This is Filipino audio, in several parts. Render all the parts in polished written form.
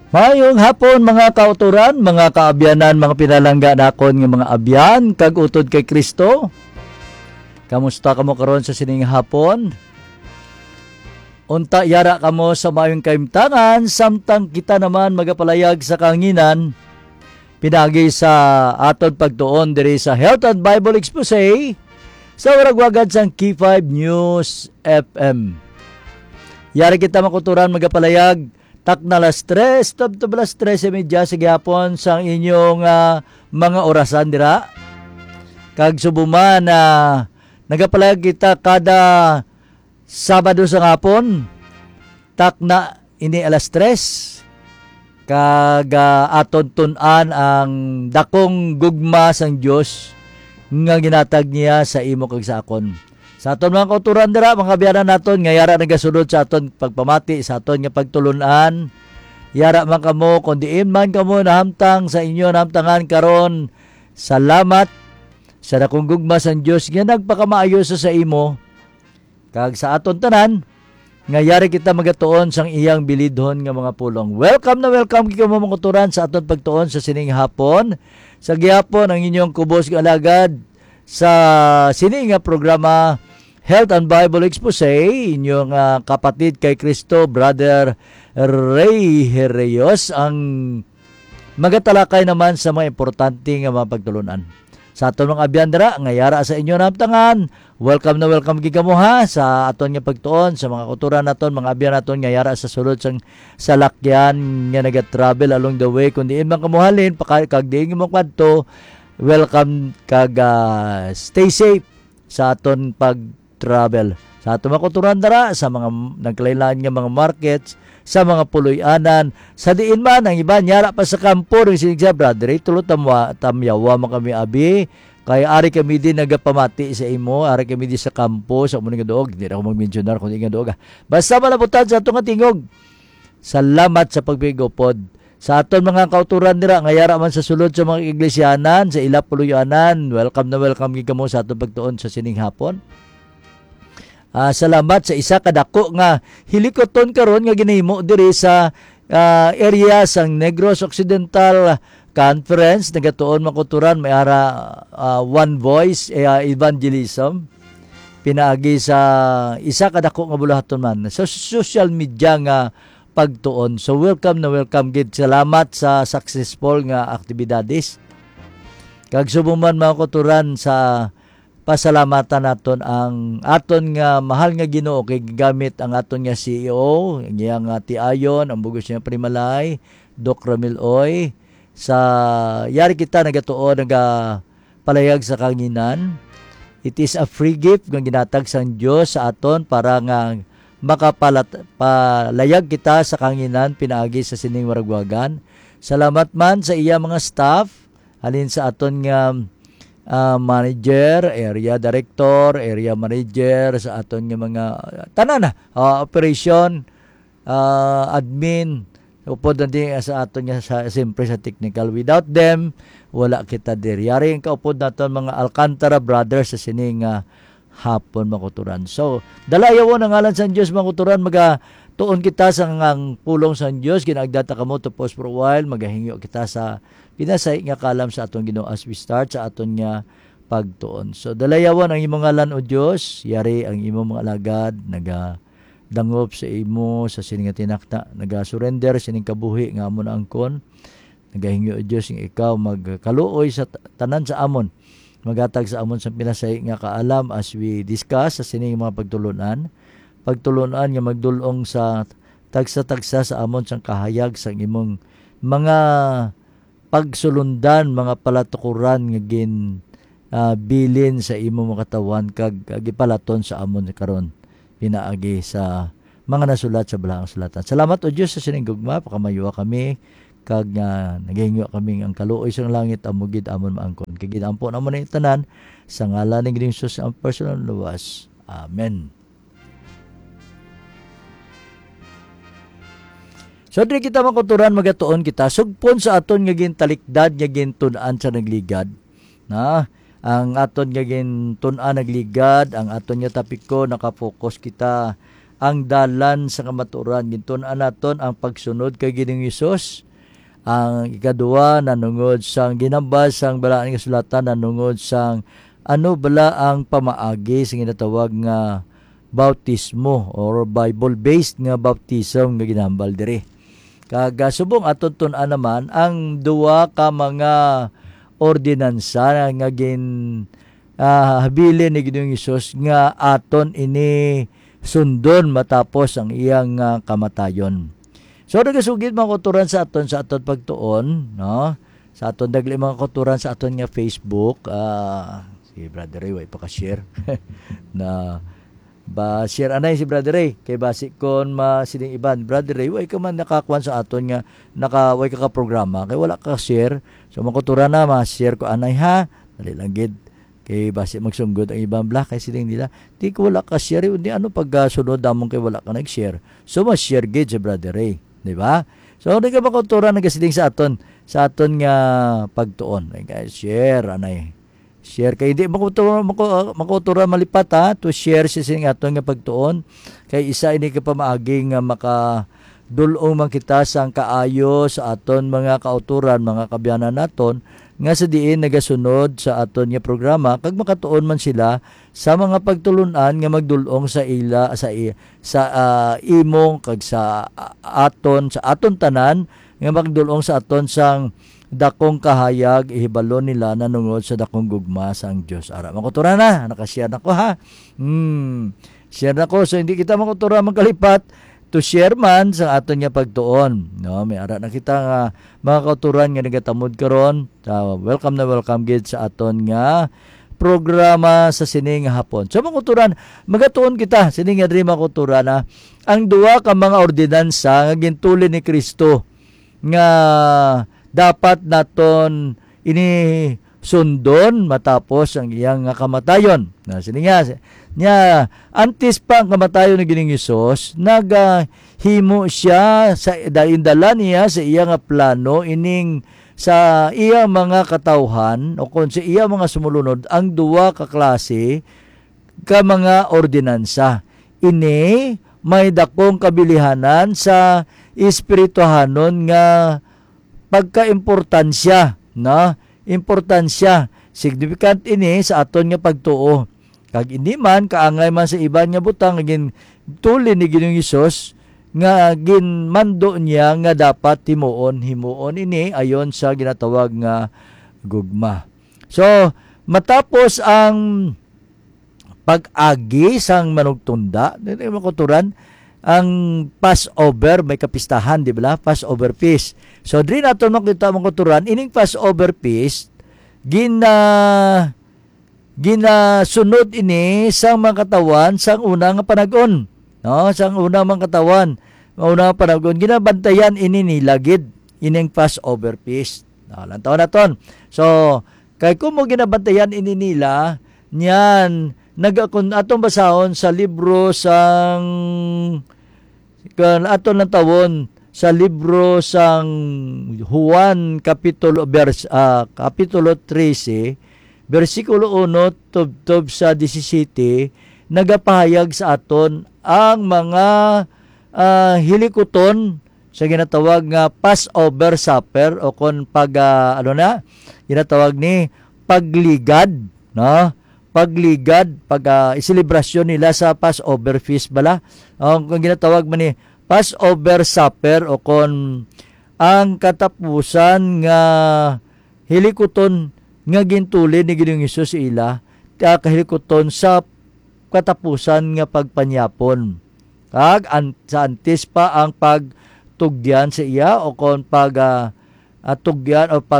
Mayong hapon mga kauturan, mga kaabyanan, mga pinalangga nakon nga mga abyan kag utod kay Kristo. Kamusta kamo karon sa sining hapon? Unta yara kamo sa mayong kaimtangan samtang kita naman magapalayag sa kanginan pinagi sa aton pagtuon diri sa Health and Bible Expose sa waragwagad sang K5 News FM. Yara kita makuturan magapalayag tak na las 3, tab las 13:30 sa gihapon sa inyong mga orasan dira. Kag subuman na nagapalayag kita kada Sabado sa hapon, tak na ini alas 3. Kag aton tun-an ang dakong gugma sang Dios nga ginatag niya sa imo kag sa akon. Sa aton mga kauturan dira, mga biyanan naton nga yara nagasunod sa aton pagpamati, sa aton nga pagtulunan. Yara man kamo, kung diin man kamo nahamtang sa inyo nahamtangan karon, salamat sa dakong gugma sang Dios nga nagpakamaayo sa imo. Kag sa aton tanan, nga yari kita magatuon sang iyang bilidhon nga mga pulong. Welcome na welcome kiko mga kauturan sa aton pagtuon sa sining hapon. Sa gihapon ang inyong kubos nga alagad sa sining nga programa Health and Bible Expose, inyong kapatid kay Kristo, Brother Ray Herreyos, ang magatalakay naman sa mga importante nga mga pagtulunan. Sa aton mga abyandra, nga yara sa inyo namtangan, welcome na welcome kamo ha sa aton nga pagtuon, sa mga kuturan naton, mga abyan naton nga yara sa sulod sang salakyan nga naga-travel along the way. Kung diin man kamuhalin, kag diin mo kadto, welcome kag stay safe sa aton pag-travel. Sa aton mga kuturan dara, sa mga nagkailan nga mga markets, sa mga puloy-anan, sa diin man ang iba nyara pa sa kampo ring sinigsa brother, tulo tamyawa man kami abi, kay ari kami din nagapamati sa imo, ari kami din sa kampo sa umunong nga doog, hindi na ako mag-mentionar kung nga doog. Basta malabutan sa atong tingog. Salamat sa pagbigopod. Sa aton mga kauturan dira nga yara man sa sulod sa mga iglesyanan, sa ila puloy-anan, welcome na welcome kamo sa atong pagtuon sa sining hapon. Salamat sa isa kadako nga hilikoton karon nga ginahimo diri sa area sang Negros Occidental Conference. Nagatuon makuturan may ara One Voice Evangelism pinaagi sa isa kadako nga bulahaton man sa social media nga pagtuon. So welcome na welcome gid. Salamat sa successful nga aktibidades. Kag subuman mga kuturan sa pasalamatan naton ang aton nga mahal nga Ginoo kay gamit ang aton nga CEO, ang tiayon, ang bugos niya Primalay, Doc Ramil Oy, sa yari kita nagatuon palayag sa kanginan. It is a free gift nga ginatag sang Dios sa aton para nga makapalayag kita sa kanginan pinaagi sa sining waragwagan. Salamat man sa iya mga staff, halin sa aton nga manager, area director, area manager, sa aton nga mga tanan operation, admin, upod na din sa aton nga siyempre sa technical. Without them, wala kita diri. Yari ang kaupod naton mga Alcantara brothers sa sining hapon makuturan. So, dalayawon ang ngalan sa Dios makuturan, tuon kita sa ngang pulong sa Dios, ginagdata kamo to pause for a while, magahingyo kita sa pinasay nga kalam sa aton Ginoo as we start sa aton nga pagtuon. So dalayawan ang imong ngalan o Dios, yari ang imong mga alagad nagadangop sa imo sa sining nga tinakta, naga-surrender sining kabuhi nga amon angkon. Nagahingyo o Dios nga ikaw magkaluoy sa tanan sa amon, magatag sa amon sa pinasay nga kaalam as we discuss sa sining mga pagtulunan nga magdulong sa tagsa-tagsa sa amon sang kahayag sang imong mga pagsulundan, mga palatukuran nga bilin sa imong mga katawan kag gipalaton sa amon karon pinaagi sa mga nasulat sa balahang sulatan. Salamat o Dios sa sining gugma, pakamayuwa kami kag nagahingyo kami ang kaluoy sa langit amugid amon maangkon. Kag ginampo namon ang tanan sa ngalan ni Jesus ang personal luwas. Amen. So diri kita makuturan magatuon kita sugpon sa aton nga gintalikdad nga gintun-an sa nagligad. Ang aton nga gintun-an nagligad, ang aton nga tapiko nakapokus kita ang dalan sa kamatuoran. Gintun-an naton ang pagsunod kay Ginoong Hesus. Ang ikaduha nanungod sang ginambas sang balaan nga sulatan, nanungod sang bala ang pamaagi sa ginatawag nga bautismo or Bible-based nga baptism nga ginambal diri. Kagasubong aton tun-an naman ang duwa ka mga ordinansa nga habilin ni Ginoong Hesus nga aton ini sundon matapos ang iyang kamatayon. So nagasugid mga kauturan sa aton pagtuon, no? Sa aton dagli mga kauturan sa aton nga Facebook, si Brother Ray way pa ka-share na ba share anay si Brother Ray kay basi kon masiling iban Brother Ray way ka man nakakuan sa aton nga way ka programa kay wala ka share. So mga kauturan na ma-share ko anay ha, dali lang gid kay basi magsunggod ang ibang black kay siling nila di ko wala ka share undi pag sunod damong kay wala ka nag-share. So ma-share gid si Brother Ray, di ba? So di ka makauturan nagasiling sa aton nga pagtuon. Guys, share anay. Share kay hindi makauturan malipat ha to share sa sining aton nga pagtuon kay isa ini ka pamaagi nga makadulong man kita sang kaayo sa aton mga kauturan, mga kabyanan naton nga sa diin nagasunod sa aton nga programa kag makatuon man sila sa mga pagtulunan nga magdulong sa imong kag sa aton tanan nga magdulong sa aton sang dakong kahayag ihibalo nila nanungod sa dakong gugma sang Dios. Ara makutura na, naka-share nako ha. Share nako so hindi kita makutura magkalipat to share man sa aton nga pagtuon. No, may ara na kita nga mga kauturan nga nagatamod karon. Welcome na welcome gid sa aton nga programa sa sining hapon. So mga kauturan, magatuon kita sining nga diri mga kauturan na ang duwa ka mga ordinansa nga gintulin ni Kristo nga dapat naton ini sundon matapos ang iyang kamatayon. Na sini niya antes pa ang kamatayon ni Ginoong Hesus naghimo siya sa dala niya sa iyang plano ining sa iyang mga katawhan o kon sa iyang mga sumulunod ang duwa ka klase ka mga ordinansa. Ini may dakong kabilihanan sa espirituhanon nga pagka-importansya, no? Importansya, significant ini sa aton nga pagtuo. Kag hindi man kaangay man sa iban nga butang gin tulin ni Ginoong Hesus nga ginmando niya nga dapat himuon ini ayon sa ginatawag nga gugma. So, matapos ang pag-agi sang manugtunda, dili makuturan ang Passover, may kapistahan, di ba? Passover feast. So, diri nato makita mga kuturan, ining Passover feast, ginasunod ini sang mga katawan sang unang panagon. No? Sang unang mga katawan, unang panagon, ginabantayan ini nilagid, ining Passover feast. Lantaw naton. So, kay kung mo ginabantayan ini nila, niyan, atong basahon sa libro sang aton ng tawon sa libro sang Juan kapitulo 13 versikulo 1 tubtob sa 17 nagapahayag sa aton ang mga hilikuton sa ginatawag nga Passover supper o kon ginatawag ni pagligad, no? Pagligad, iselebrasyon nila sa Passover feast bala. Ang ginatawag man ni Passover supper o kon ang katapusan nga hilikuton nga gintulin ni Ginoong Hesus ila kahilikuton sa katapusan nga pagpanyapon. Kag sa antes pa ang pagtugyan sa iya o kon tugyan o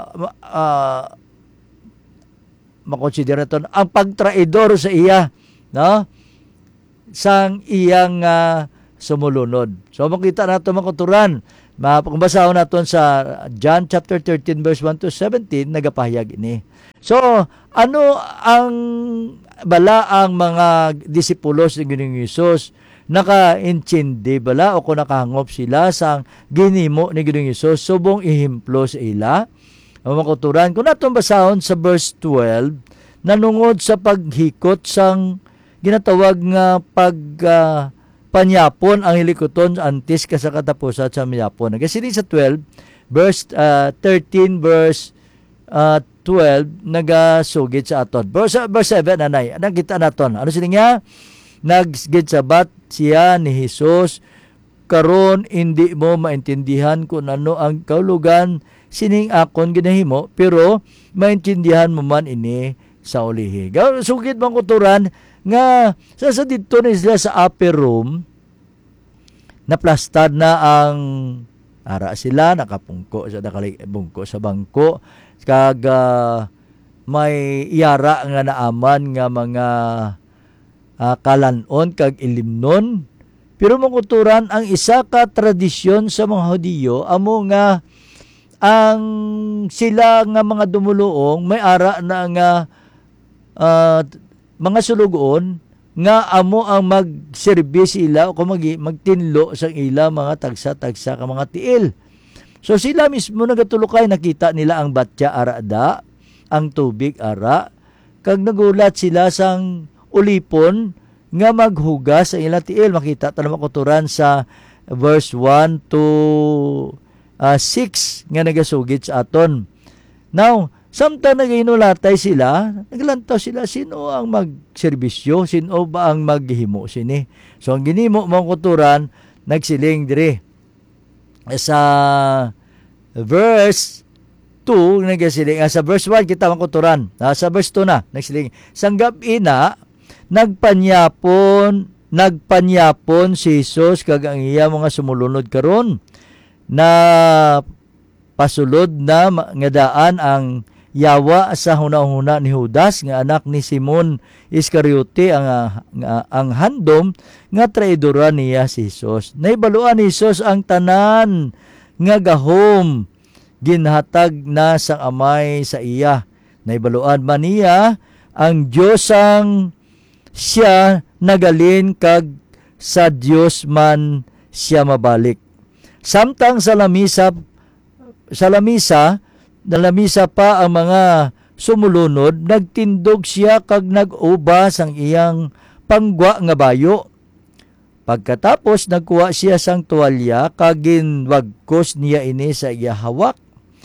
makonsidera ton ang pagtraidor sa iya, no? Sang iyang sumulunod. So makita nato mga kuturan, mapakabasahon naton sa John chapter 13 verse 1 to 17 nagapahayag ini. So ano ang bala ang mga disipulos ni Ginoong Hesus naka-intindi bala o kung nakahangop sila sang ginimo ni Ginoong Hesus subong ihimplo sa ila. Ang mga kuturan, kung natong basahon sa verse 12, nanungod sa paghikot sang ginatawag nga panyapon ang hilikoton antes ka sa katapusan sa mayapon. Nagasiling sa 12, verse 13, verse 12, nagasugid sa aton. Verse 7, anay, nakita naton. Ano sila nga? Nagsgid sabat siya ni Jesus, karon hindi mo maintindihan kung ano ang kaulugan sining akon ginahimo, pero maintindihan mo man ini sa ulihi. Sugid bang kuturan nga sa dito na sila sa upper room, naplastad na ang ara sila, nakapungko sa nakalibungko sa bangko, kag may iyara nga naaman nga mga kalanon kag ilimnon. Pero mangkuturan ang isa ka tradisyon sa mga Hudiyo amo nga ang sila nga mga dumuluong may ara na nga mga sulugoon nga amo ang magserbi sila o magtinlo sa ila mga tagsa-tagsa ka mga tiil. So sila mismo nagatulokay, nakita nila ang batya arada, ang tubig ara, kag nagulat sila sang ulipon nga maghugas sa ilang tiil. Makita ta naman kuturan sa verse 1 to 6 nga nagasugid sa aton. Now, samtang nagahinulatay sila, naglantaw sila, sino ang magserbisyo? Sino ba ang maghimo sini? So, ang ginimo mong kuturan, nagsiling dire. Sa verse 2, nagsiling. Sa verse 1, kita mangkuturan. Sa verse 2 na, nagsiling. Sanggap ina, nagpanyapon si Jesus kag ang iya mga sumulunod karon na pasulod na nga daan ang yawa sa hunahuna ni Judas nga anak ni Simon Iscariote ang handom nga traidoran niya si Jesus. Naibaluan ni Jesus ang tanan nga gahom ginhatag na sang amay sa iya. Naibaluan man niya ang Dios ang siya nagalin kag sa Dios man siya mabalik. Samtang sa lamisa pa ang mga sumulunod, nagtindog siya kag nag-ubas ang iyang panggwa nga bayo. Pagkatapos nagkuha siya sang tuwalya kag ginwagkos niya ini sa iya hawak.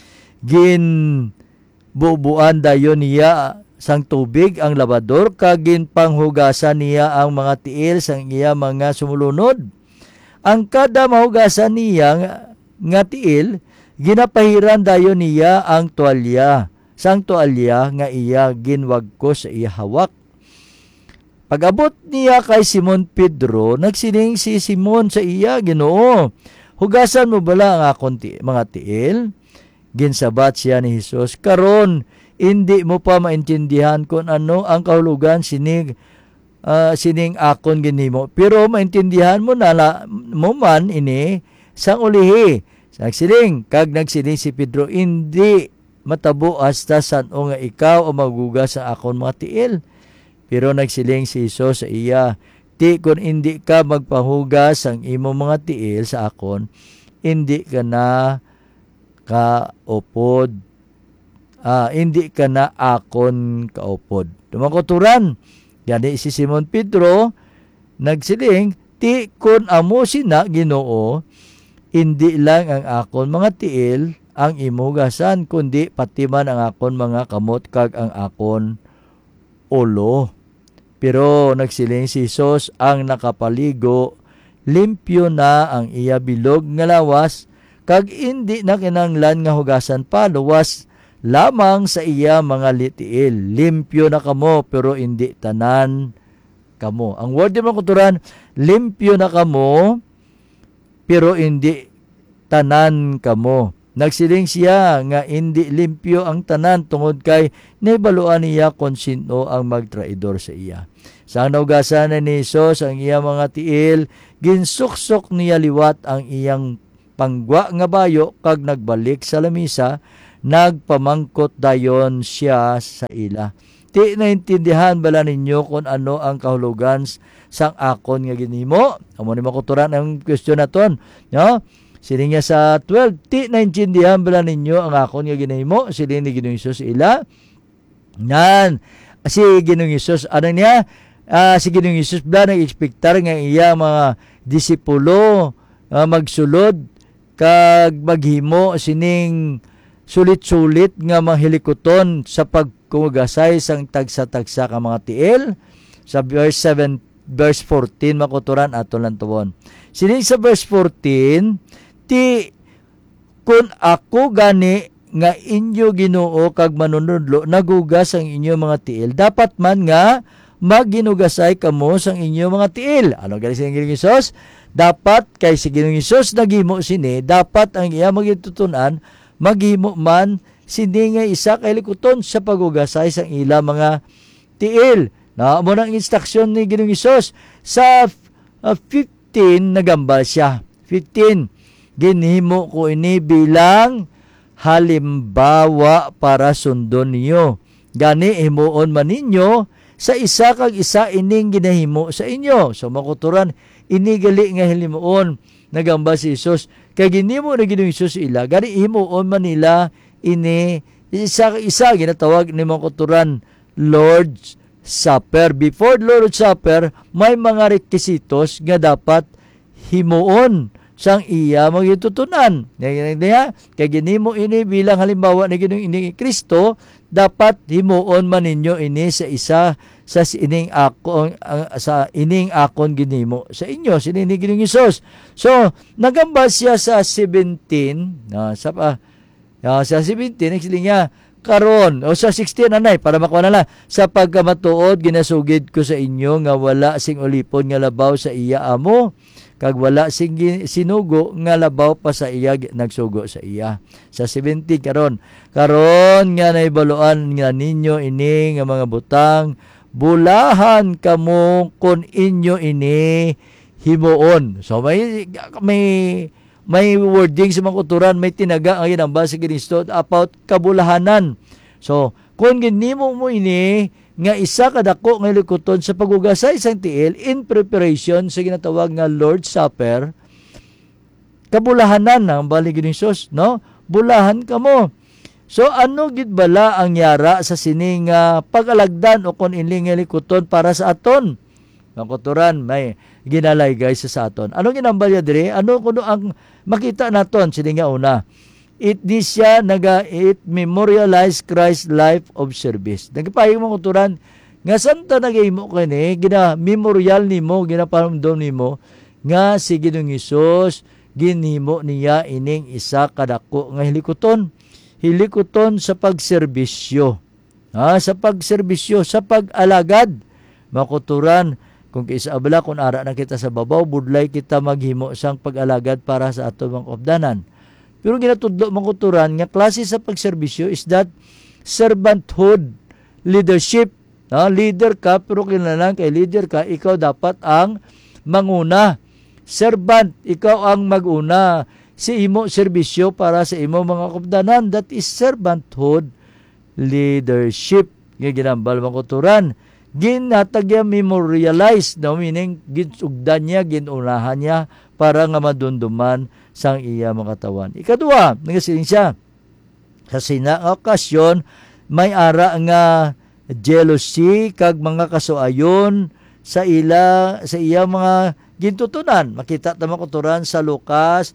Bubuan dayon niya sang tubig ang labador kag ginpanghugasan niya ang mga tiil sang iya mga sumulunod. Ang kada mahugasan niya nga tiil, ginapahiran dayon niya ang tuwalya. Sang tuwalya nga iya ginwagkos sa iya hawak. Pag-abot niya kay Simon Pedro, nagsiling si Simon sa iya, Ginoo, hugasan mo bala ang akong mga tiil? Ginsabat siya ni Jesus, karon hindi mo pa maintindihan kung ano ang kahulugan sining akon ginimo. Pero maintindihan mo na mo man ini sang ulihi. Nagsiling si Pedro, hindi matabo hasta san o nga ikaw o magugas sa akon mga tiil. Pero nagsiling si Jesus sa iya, ti kung hindi ka magpahugas ang imo mga tiil sa akon, hindi ka na kaupod. Hindi ka na akon kaupod. Tumakuturan. Yani si Simon Pedro nagsiling, ti kun amo sina Ginoo, hindi lang ang akon mga tiil ang imugasan, kundi pati man ang akon mga kamot kag ang akon ulo. Pero nagsiling si Jesus, ang nakapaligo, limpyo na ang iya bilog nga lawas, kag hindi na kinanglan nga hugasan pa, luwas lamang sa iya mga litiil. Limpyo na kamo, pero hindi tanan kamo. Ang word di makuturan, limpyo na kamo, pero hindi tanan kamo. Nagsiling siya nga hindi limpyo ang tanan tungod kay naibaluan niya kung sino ang magtraidor sa iya. Sa naugasan ni Jesus ang iya mga tiil, ginsuksok niya liwat ang iyang panggwa nga bayo kag nagbalik sa lamisa, nagpamangkot dayon siya sa ila. Ti naintindihan bala ninyo kung ano ang kahulugan sang akon nga ginimo? Amo ni makuturan ang question naton, no? Siling niya sa 12, ti naintindihan bala ninyo ang akon nga ginimo? Siling ni Ginoong Hesus ila. Nan, si Ginoong Hesus ano niya? Si Ginoong Hesus bala nag-expectar nga iya mga disipulo magsulod kag maghimo sining sulit-sulit nga mahilikuton sa pagkugasay sang tagsa-tagsa ka mga tiil. Sa verse 14 makuturan ato lang tuwon. Sining sa verse 14, ti kun ako gani nga inyo Ginoo kag manunudlo nagugas ang inyo mga tiil, dapat man nga maginugasay kamo sang inyo mga tiil. Ano gali sa Ginoong Hesus? Dapat kay si Ginoong Hesus naghimo sini, dapat ang iya magitutunan maghimo man sini nga isa kay likuton sa pagugasay sang ila mga tiil. Na mo nang instruksyon ni Ginoong Hesus sa 15 nagambal siya. 15 ginhimo ko ini bilang halimbawa para sundon niyo. Gani himuon man ninyo sa isa kag isa ining ginahimo sa inyo. So makuturan inigali nga hilimuon nagamba si Hesus. Kay ginhimo na Ginoong Hesus ila, gani himuon man nila ini isa kag isa ginatawag ni makuturan Lord's Supper. Before Lord's Supper, may mga requisitos nga dapat himuon sang iya magitutunan. Kay ginimo ini bilang halimbawa ni Ginoong ini Kristo, dapat himuon man ninyo ini sa isa sa ining akon ginimo sa inyo sini ni Ginoong Hesus. So nagamba siya sa 17 sa 17 nagsiling niya karon o sa 16 anay para makuha na lang sa pagkamatuod ginasugid ko sa inyo nga wala sing ulipon nga labaw sa iya amo kag wala sing sinugo nga labaw pa sa iya nagsugo sa iya. Sa 17 karon nga naibaluan nga ninyo ini nga mga butang, bulahan kamo kon inyo ini himuon. So may wording sa mga kuturan, may tinaga ang ginamba sa Kristo about kabulahanan. So kung ginimo mo ini nga isa kadako nga likuton sa pagugasay sang tiil in preparation sa ginatawag nga Lord's Supper, kabulahanan ang bali Ginoong Hesus, no? Bulahan kamo. So ano gid bala ang yara sa sining pagalagdan o kon inling nga likuton para sa aton? Ang kuturan may ginalay guys sa aton. Ano ginambal ya dire? Ano kuno ang makita naton sining nga una? It memorialize Christ's life of service. Nagpahing mo kuturan nga santa nagahimo kani gina memorial nimo, ginaparamdom nimo nga si Ginoong Hesus ginhimo niya ining isa kadako nga hilikuton sa pagserbisyo. Sa pagserbisyo, sa pag-alagad. Makuturan kung kaysa abala kung ara na kita sa babaw, budlay kita maghimo sang pag-alagad para sa ato mga kabdanan. Pero ginatudlo mga kuturan, nga klase sa pagserbisyo is that servanthood, leadership. Leader ka, pero kailangan kay leader ka, ikaw dapat ang manguna. Servant, ikaw ang maguna. Si imo serbisyo para sa imo mga kabdanan, that is servanthood, leadership. Nga ginambal mga kuturan. Ginatagya memorialize, meaning ginsugdan niya, ginunahan niya, para nga madunduman sang iya mga katawan. Ikadua, nagasiling siya. Sa okasyon, may ara nga jealousy kag mga kasuayon sa iya mga gintutunan. Makita tama kuturan sa Lucas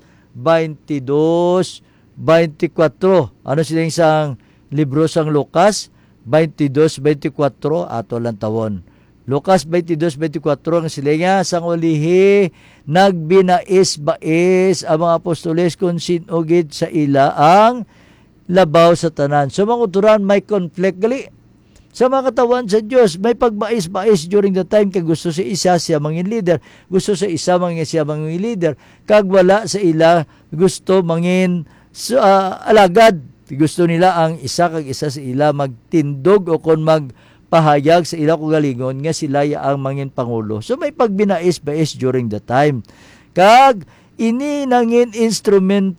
22:24. Ano silang isang libro sang Lucas 22:24 ato lang tawon. Lucas 22:24 ang silinga sang ulihi nagbinais-bais ang mga apostoles kung sinugid sa ila ang labaw sa tanan. So mga kuturan may conflict gali sa mga katawan sa Dios, may pagbais-bais during the time kag gusto sa isa siya mangin leader, gusto sa isa siya mangin leader, kag wala sa ila gusto mangin alagad. Gusto nila ang isa kag isa sa ila magtindog o kon magpahayag sa ila kung galingon nga sila ang mangin pangulo. So may pagbinais-bais during the time. Kag ini nangin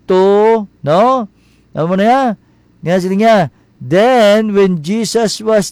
instrumento, no? Ano na ya? Nga sila nga, then when Jesus was